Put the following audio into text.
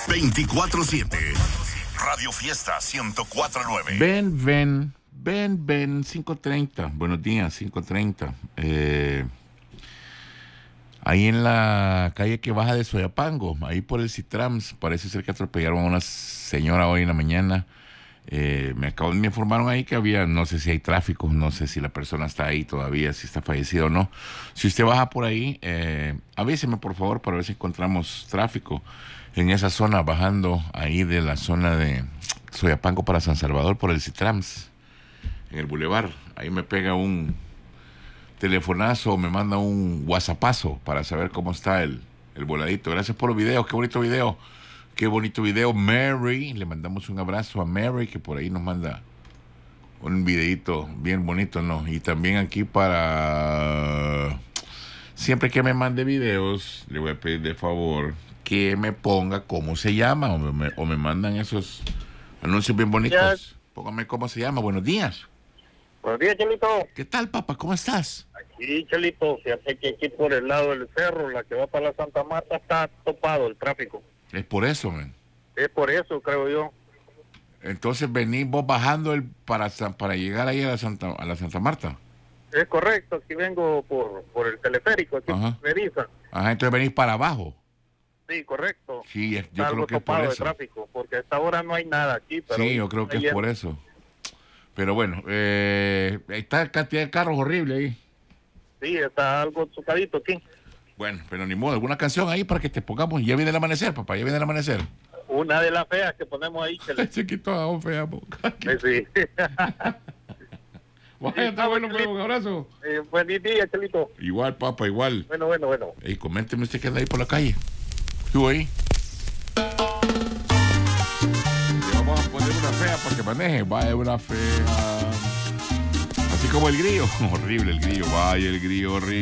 24/7. Radio Fiesta 104.9. Ven, 5:30. Buenos días, 5:30. Ahí en la calle que baja de Soyapango, ahí por el Citrams, parece ser que atropellaron a una señora hoy en la mañana. Me informaron ahí que había, no sé si hay tráfico, no sé si la persona está ahí todavía, si está fallecido o no. Si usted baja por ahí, avíseme por favor para ver si encontramos tráfico en esa zona, bajando ahí de la zona de Soyapango para San Salvador por el Citrams, en el Boulevard. Ahí me pega un telefonazo o me manda un whatsappazo para saber cómo está el voladito. Gracias por los videos, qué bonito video. Qué bonito video, Mary. Le mandamos un abrazo a Mary, que por ahí nos manda un videito bien bonito, ¿no? Y también aquí para... Siempre que me mande videos, le voy a pedir de favor que me ponga cómo se llama, o me mandan esos anuncios bien bonitos. Yes. Póngame cómo se llama. Buenos días. Buenos días, Chelito. ¿Qué tal, papá? ¿Cómo estás? Aquí, Chelito, fíjate que aquí por el lado del cerro, la que va para la Santa Marta, está topado el tráfico. Es por eso, man. Es por eso, creo yo. Entonces venís vos bajando para llegar ahí a la Santa Marta. Es correcto, aquí vengo por el teleférico, aquí Ajá. me Beriza. Ajá, entonces venís para abajo. Sí, correcto. Sí, yo Está creo algo que es por topado de eso. tráfico, porque a esta hora no hay nada aquí. Pero Sí, yo creo que es por eso. Pero bueno, ahí está cantidad de carros horrible ahí. Sí, está algo tocadito aquí. Bueno, pero ni modo, alguna canción ahí para que te pongamos. Ya viene el amanecer, papá, ya viene el amanecer. Una de las feas que ponemos ahí, Chelito. Chiquito, a fea boca. Sí. Bueno, está bueno, pues, un abrazo. Buen día, Chelito. Igual, papá, igual. Bueno. Ey, coménteme usted que anda ahí por la calle. ¿Tú ahí? Le vamos a poner una fea para que maneje. Vaya, una fea. Así como el grillo. Horrible el grillo. Vaya, el grillo horrible.